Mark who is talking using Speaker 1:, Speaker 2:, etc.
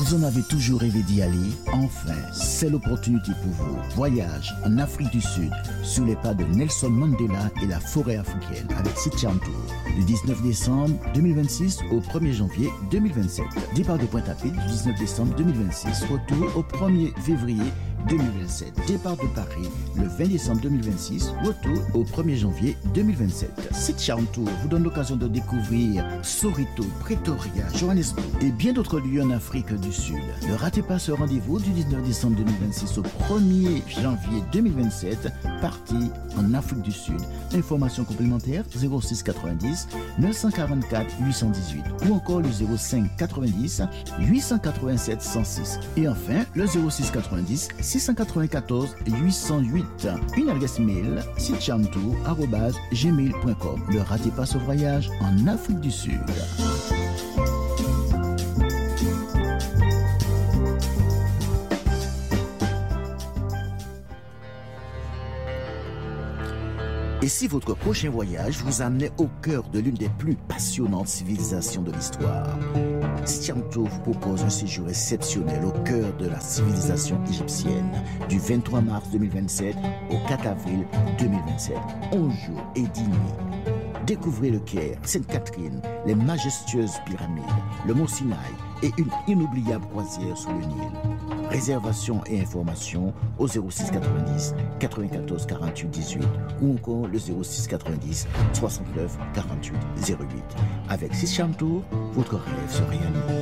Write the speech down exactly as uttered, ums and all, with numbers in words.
Speaker 1: Vous en avez toujours rêvé d'y aller? Enfin, c'est l'opportunité pour vous. Voyage en Afrique du Sud, sous les pas de Nelson Mandela et la forêt africaine, avec Sitchan Tour. Du dix-neuf décembre deux mille vingt-six au premier janvier deux mille vingt-sept. Départ de Pointe-à-Pitre du dix-neuf décembre deux mille vingt-six, retour au premier février deux mille vingt-sept. Départ de Paris le vingt décembre deux mille vingt-six, retour au premier janvier deux mille vingt-sept. Sitchan Tour vous donne l'occasion de découvrir Soweto, Pretoria, Johannesburg et bien d'autres lieux en Afrique du Sud. Ne ratez pas ce rendez-vous du dix-neuf décembre deux mille vingt-six au premier janvier deux mille vingt-sept, partie en Afrique du Sud. Informations complémentaires zéro six quatre-vingt-dix neuf cent quarante-quatre huit cent dix-huit ou encore le zéro cinq quatre-vingt-dix huit cent quatre-vingt-sept cent six et enfin le zéro six quatre-vingt-dix six cent quatre-vingt-quatorze huit cent huit. Une adresse mail sitchantour arobase gmail point com. Ne ratez pas ce voyage en Afrique du Sud. Et si votre prochain voyage vous amenait au cœur de l'une des plus passionnantes civilisations de l'histoire? Sitchan Tour vous propose un séjour exceptionnel au cœur de la civilisation égyptienne du vingt-trois mars deux mille vingt-sept au quatre avril deux mille vingt-sept. onze jours et dix nuits. Découvrez le Caire, Sainte-Catherine, les majestueuses pyramides, le mont Sinaï et une inoubliable croisière sous le Nil. Réservation et informations au zéro six quatre-vingt-dix quatre-vingt-quatorze quarante-huit dix-huit ou encore le zéro six quatre-vingt-dix soixante-neuf quarante-huit zéro huit. Avec Sitchan Tour, votre rêve se réalise.